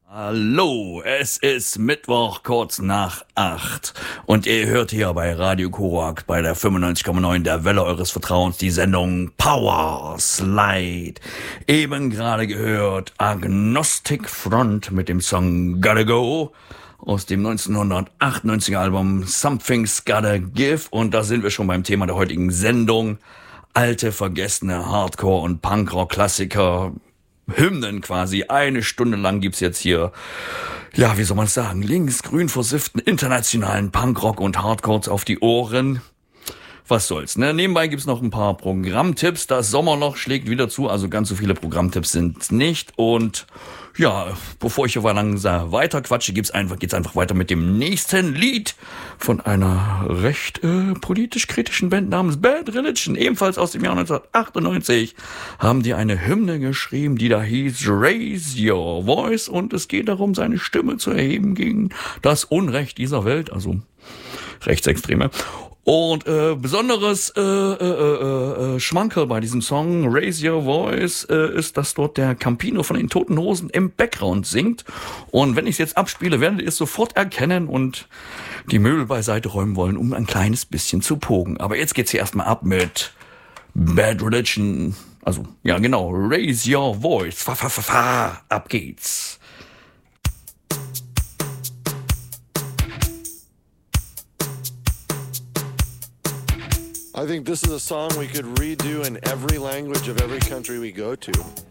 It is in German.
Hallo, es ist Mittwoch kurz nach 8 und ihr hört hier bei Radio Korak bei der 95,9 der Welle eures Vertrauens die Sendung Power Slide. Eben gerade gehört Agnostic Front mit dem Song Gotta Go aus dem 1998er Album Something's Gotta Give, und da sind wir schon beim Thema der heutigen Sendung. Alte, vergessene Hardcore- und Punkrock-Klassiker, Hymnen quasi. Eine Stunde lang gibt's jetzt hier, ja, wie soll man sagen, links-grün versifften internationalen Punkrock und Hardcores auf die Ohren. Was soll's, ne? Nebenbei gibt's noch ein paar Programmtipps. Das Sommerloch schlägt wieder zu, also ganz so viele Programmtipps sind nicht. Und ja, bevor ich hier langsam weiter quatsche, geht's einfach weiter mit dem nächsten Lied von einer recht politisch kritischen Band namens Bad Religion. Ebenfalls aus dem Jahr 1998 haben die eine Hymne geschrieben, die da hieß Raise Your Voice, und es geht darum, seine Stimme zu erheben gegen das Unrecht dieser Welt, also Rechtsextreme. Und besonderes Schmankerl bei diesem Song Raise Your Voice ist, dass dort der Campino von den Toten Hosen im Background singt. Und wenn ich es jetzt abspiele, werdet ihr es sofort erkennen und die Möbel beiseite räumen wollen, um ein kleines bisschen zu pogen. Aber jetzt geht's hier erstmal ab mit Bad Religion. Also, ja genau, Raise Your Voice. Ab geht's. I think this is a song we could redo in every language of every country we go to.